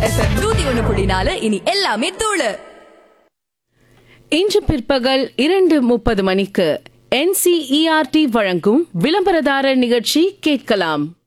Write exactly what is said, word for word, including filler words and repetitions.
FM நூத்தி ஒண்ணு புள்ளி நாலு இனி எல்லாமே தூளு. இன்று பிற்பகல் இரண்டு முப்பது மணிக்கு என்சிஇஆர்டி வழங்கும் விளம்பரதாரர் நிகழ்ச்சி கேட்கலாம்.